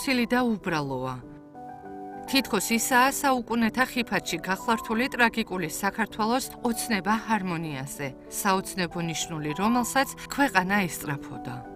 შემოსილი და უბრალოა. თითქოს ისაა საუკუნეთა ხიფათში გახლართული ტრაგიკული საქართველოს ოცნება ჰარმონიაზე, საოცნებო ნიშნული, რომელსაც ქვეყანა ესწრაფოდა.